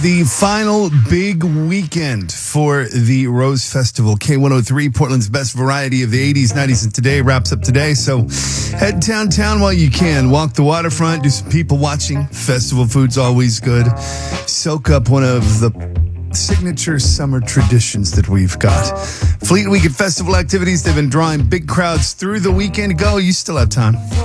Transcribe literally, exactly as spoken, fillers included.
The final big weekend for the Rose Festival. K one oh three, Portland's best variety of the eighties, nineties, and today wraps up today. So head downtown while you can. Walk the waterfront, do some people watching. Festival food's always good. Soak up one of the signature summer traditions that we've got. Fleet Weekend festival activities, they've been drawing big crowds through the weekend. Go, you still have time.